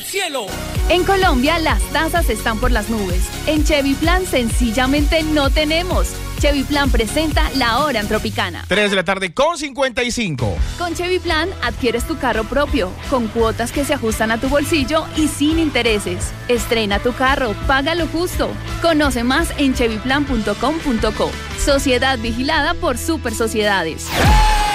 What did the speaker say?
cielo. En Colombia las tasas están por las nubes. En Chevy Plan sencillamente no tenemos. Chevy Plan presenta La Hora en Tropicana. 3:55 p.m. Con Chevy Plan adquieres tu carro propio, con cuotas que se ajustan a tu bolsillo y sin intereses. Estrena tu carro, págalo justo. Conoce más en chevyplan.com.co. Sociedad vigilada por Super Sociedades.